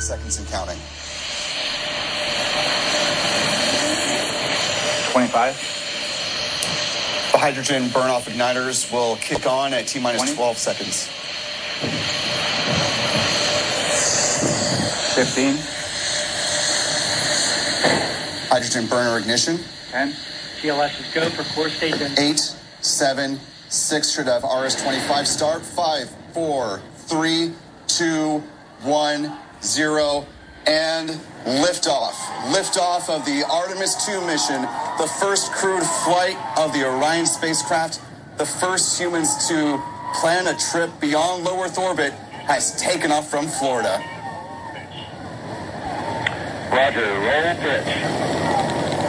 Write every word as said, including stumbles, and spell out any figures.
seconds and counting. twenty-five. The hydrogen burn-off igniters will kick on at T-minus twelve seconds. fifteen. Hydrogen burner ignition. ten. T L S is go for core station. eight, seven, six should have R S twenty-five start. five, four, three, two, one, zero, and liftoff. Liftoff of the Artemis two mission, the first crewed flight of the Orion spacecraft, the first humans to plan a trip beyond low Earth orbit, has taken off from Florida. Roger, roll pitch.